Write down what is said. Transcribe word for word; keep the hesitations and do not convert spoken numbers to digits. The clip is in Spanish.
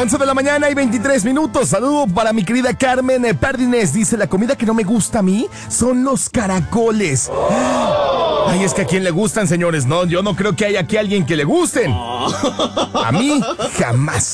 once de la mañana y veintitrés minutos. Saludo para mi querida Carmen Pardines. Dice, la comida que no me gusta a mí son los caracoles. Ay, es que a quién le gustan, señores. No, yo no creo que haya aquí alguien que le gusten. A mí, jamás.